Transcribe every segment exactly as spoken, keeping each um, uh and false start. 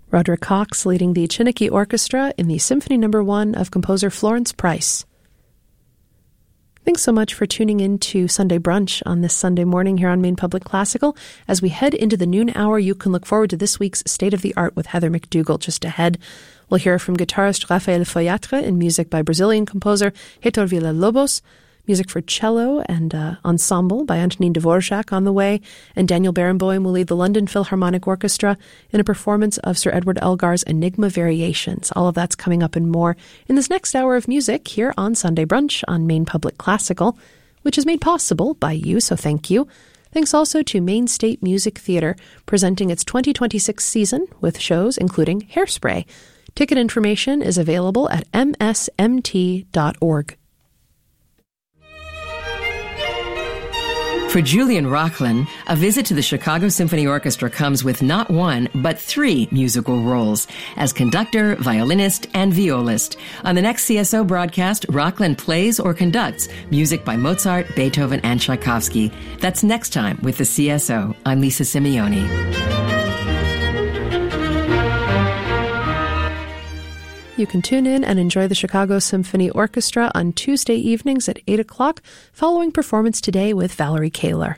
Roderick Cox leading the Chiniki Orchestra in the Symphony Number One of composer Florence Price. Thanks so much for tuning in to Sunday Brunch on this Sunday morning here on Maine Public Classical. As we head into the noon hour, you can look forward to this week's State of the Art with Heather McDougall just ahead. We'll hear from guitarist Rafael Foyatre in music by Brazilian composer Heitor Villa-Lobos, music for cello and uh, ensemble by Antonin Dvorak on the way, and Daniel Barenboim will lead the London Philharmonic Orchestra in a performance of Sir Edward Elgar's Enigma Variations. All of that's coming up and more in this next hour of music here on Sunday Brunch on Maine Public Classical, which is made possible by you, so thank you. Thanks also to Maine State Music Theatre, presenting its twenty twenty-six season with shows including Hairspray. Ticket information is available at m s m t dot org. For Julian Rocklin, a visit to the Chicago Symphony Orchestra comes with not one, but three musical roles as conductor, violinist, and violist. On the next C S O broadcast, Rocklin plays or conducts music by Mozart, Beethoven, and Tchaikovsky. That's next time with the C S O. I'm Lisa Simeoni. You can tune in and enjoy the Chicago Symphony Orchestra on Tuesday evenings at eight o'clock, following performance today with Valerie Kaler.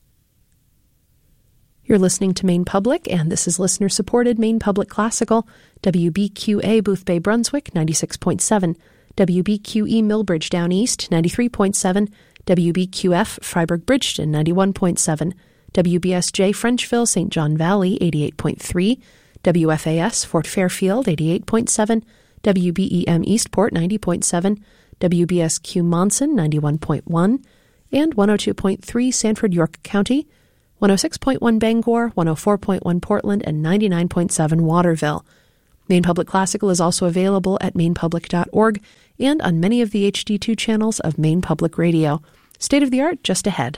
You're listening to Maine Public, and this is listener-supported Maine Public Classical, W B Q A Boothbay Brunswick, ninety-six point seven, W B Q E Millbridge Down East, ninety-three point seven, W B Q F Freiburg Bridgeton, ninety-one point seven, W B S J Frenchville Saint John Valley, eighty-eight point three, W F A S Fort Fairfield, eighty-eight point seven, W B E M Eastport, ninety point seven, W B S Q Monson, ninety-one point one, and one oh two point three Sanford York County, one oh six point one Bangor, one oh four point one Portland, and ninety-nine point seven Waterville. Maine Public Classical is also available at maine public dot org and on many of the H D two channels of Maine Public Radio. State of the Art just ahead.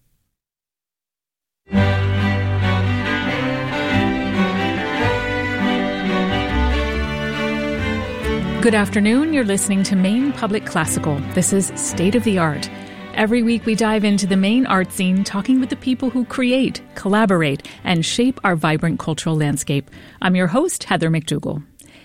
Good afternoon. You're listening to Maine Public Classical. This is State of the Art. Every week we dive into the Maine art scene, talking with the people who create, collaborate, and shape our vibrant cultural landscape. I'm your host, Heather McDougall.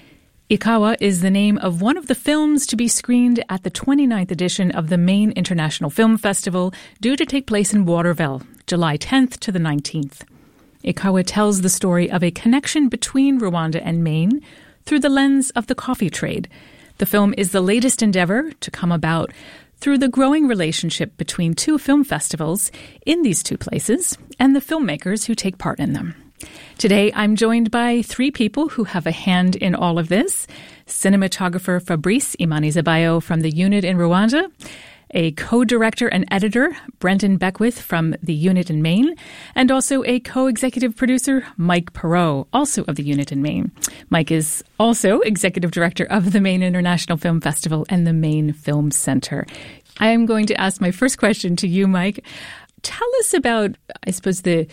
Ikawa is the name of one of the films to be screened at the twenty-ninth edition of the Maine International Film Festival, due to take place in Waterville, July tenth to the nineteenth. Ikawa tells the story of a connection between Rwanda and Maine through the lens of the coffee trade. The film is the latest endeavor to come about through the growing relationship between two film festivals in these two places and the filmmakers who take part in them. Today, I'm joined by three people who have a hand in all of this. Cinematographer Fabrice Imani-Zabayo from the unit in Rwanda, a co-director and editor, Brenton Beckwith from the unit in Maine, and also a co-executive producer, Mike Perot, also of the unit in Maine. Mike is also executive director of the Maine International Film Festival and the Maine Film Center. I am going to ask my first question to you, Mike. Tell us about, I suppose, the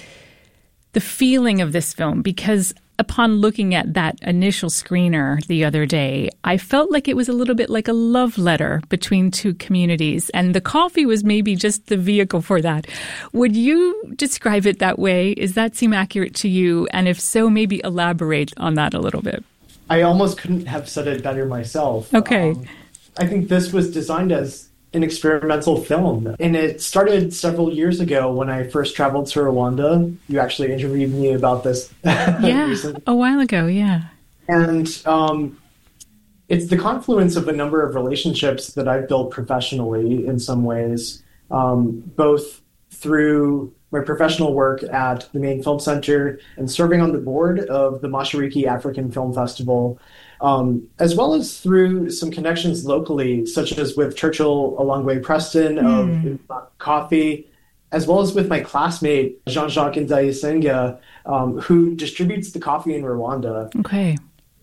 the feeling of this film, because upon looking at that initial screener the other day, I felt like it was a little bit like a love letter between two communities, and the coffee was maybe just the vehicle for that. Would you describe it that way? Does that seem accurate to you? And if so, maybe elaborate on that a little bit. I almost couldn't have said it better myself. Okay. Um, I think this was designed as an experimental film. And it started several years ago when I first traveled to Rwanda. You actually interviewed me about this. Yeah, recently. A while ago, yeah. And um, it's the confluence of a number of relationships that I've built professionally in some ways, um, both through my professional work at the Maine Film Center and serving on the board of the Mashariki African Film Festival, Um, as well as through some connections locally, such as with Churchill Alongwe Preston mm. of Coffee, as well as with my classmate, Jean-Jacques Ndayisenga, um, who distributes the coffee in Rwanda. Okay.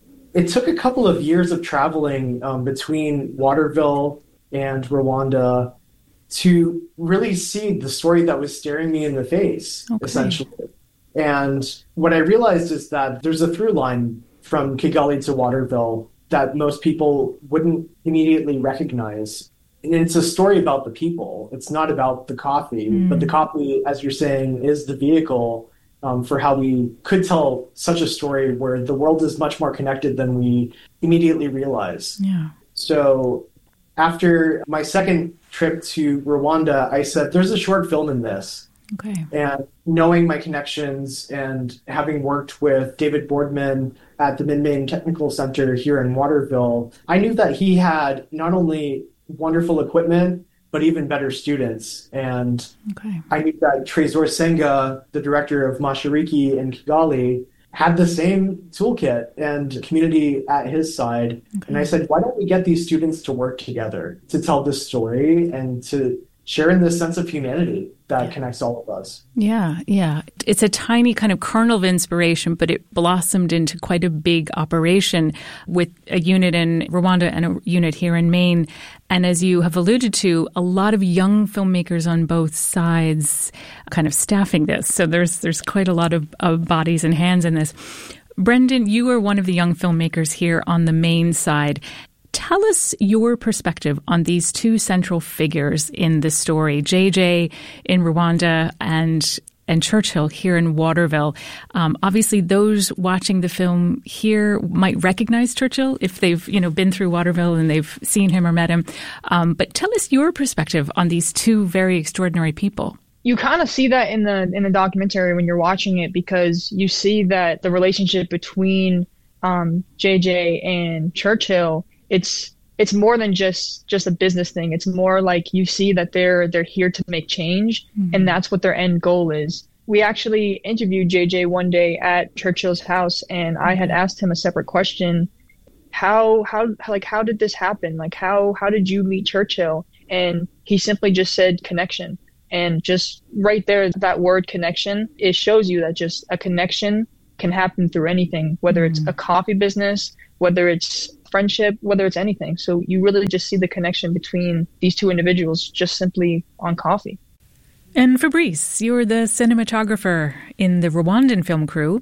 It took a couple of years of traveling um, between Waterville and Rwanda to really see the story that was staring me in the face, okay. essentially. And what I realized is that there's a through line from Kigali to Waterville that most people wouldn't immediately recognize. And it's a story about the people. It's not about the coffee, mm. but the coffee, as you're saying, is the vehicle. um, for how we could tell such a story where the world is much more connected than we immediately realize. Yeah. So after my second trip to Rwanda, I said, there's a short film in this. Okay. And knowing my connections and having worked with David Boardman at the Min-Main Technical Center here in Waterville, I knew that he had not only wonderful equipment, but even better students. And okay. I knew that Trésor Senga, the director of Mashariki in Kigali, had the same toolkit and community at his side. Okay. And I said, why don't we get these students to work together to tell this story and to share in this sense of humanity that yeah. connects all of us. Yeah, yeah. It's a tiny kind of kernel of inspiration, but it blossomed into quite a big operation with a unit in Rwanda and a unit here in Maine. And as you have alluded to, a lot of young filmmakers on both sides kind of staffing this. So there's there's quite a lot of, of bodies and hands in this. Brendan, you are one of the young filmmakers here on the Maine side. Tell us your perspective on these two central figures in the story, J J in Rwanda and and Churchill here in Waterville. Um, obviously, those watching the film here might recognize Churchill if they've you know been through Waterville and they've seen him or met him. Um, but tell us your perspective on these two very extraordinary people. You kind of see that in the in the documentary when you're watching it, because you see that the relationship between um, J J and Churchill, it's it's more than just just a business thing. It's more like you see that they're they're here to make change, mm-hmm. and that's what their end goal is. We actually interviewed J J one day at Churchill's house, and I had asked him a separate question. How how like how did this happen? Like how how did you meet Churchill? And he simply just said connection. And just right there, that word connection, it shows you that just a connection can happen through anything, whether it's a coffee business, whether it's friendship, whether it's anything. So you really just see the connection between these two individuals just simply on coffee. And Fabrice, you're the cinematographer in the Rwandan film crew.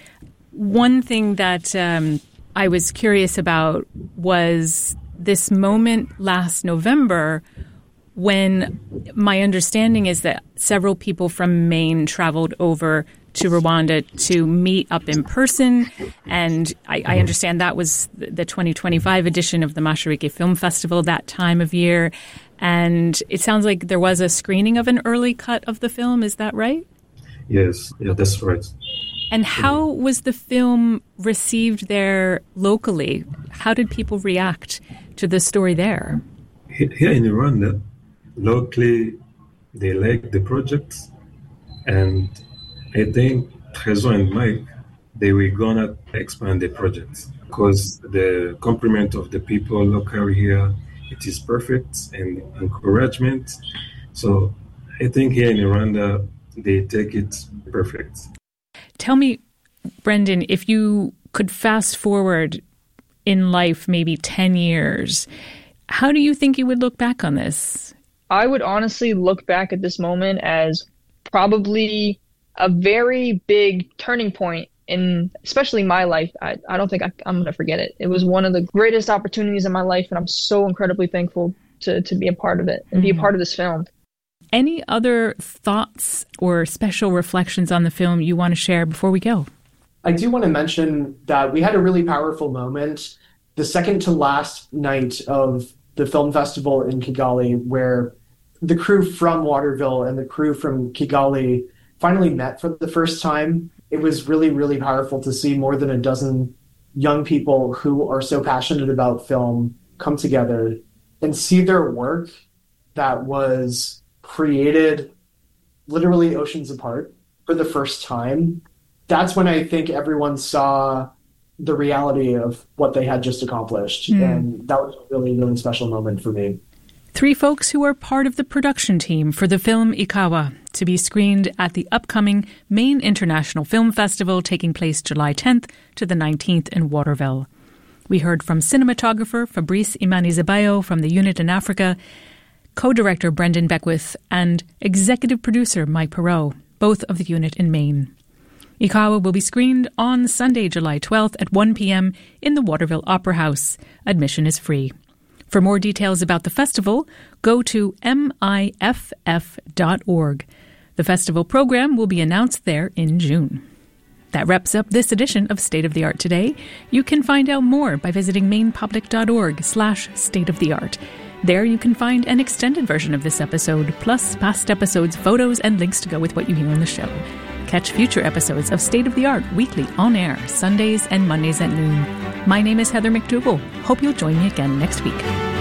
One thing that um, I was curious about was this moment last November when my understanding is that several people from Maine traveled over to Rwanda to meet up in person. And I, I understand that was the twenty twenty-five edition of the Mashariki Film Festival that time of year. And it sounds like there was a screening of an early cut of the film. Is that right? Yes, yeah, that's right. And how was the film received there locally? How did people react to the story there? Here in Rwanda, locally, they like the project, and I think Trésor and Mike, they were gonna expand the project because the compliment of the people locally here, it is perfect and encouragement. So I think here in Rwanda, they take it perfect. Tell me, Brendan, if you could fast forward in life maybe ten years, how do you think you would look back on this? I would honestly look back at this moment as probably a very big turning point in especially my life. I, I don't think I, I'm going to forget it. It was one of the greatest opportunities in my life, and I'm so incredibly thankful to, to be a part of it and be a part of this film. Any other thoughts or special reflections on the film you want to share before we go? I do want to mention that we had a really powerful moment the second to last night of the film festival in Kigali, where the crew from Waterville and the crew from Kigali finally met for the first time. It was really, really powerful to see more than a dozen young people who are so passionate about film come together and see their work that was created literally oceans apart for the first time. That's when I think everyone saw the reality of what they had just accomplished. Mm. And that was a really, really special moment for me. Three folks who are part of the production team for the film Ikawa, to be screened at the upcoming Maine International Film Festival taking place July tenth to the nineteenth in Waterville. We heard from cinematographer Fabrice Imanizabayo from the unit in Africa, co-director Brendan Beckwith, and executive producer Mike Perot, both of the unit in Maine. Ikawa will be screened on Sunday, July twelfth at one p.m. in the Waterville Opera House. Admission is free. For more details about the festival, go to M I F F dot org. The festival program will be announced there in June. That wraps up this edition of State of the Art Today. You can find out more by visiting mainpublic.org slash state of the art. There you can find an extended version of this episode, plus past episodes, photos, and links to go with what you hear on the show. Catch future episodes of State of the Art weekly on air, Sundays and Mondays at noon. My name is Heather McDougall. Hope you'll join me again next week.